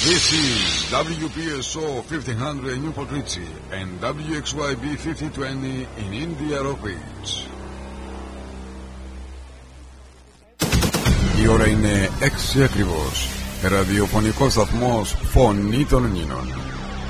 This is WPSO 1500 in Newport Richie and WXYB 5020 in India Rock Beach. Η ώρα είναι 6 ακριβώς. Ραδιοφωνικός σταθμός Φωνή των Ελλήνων.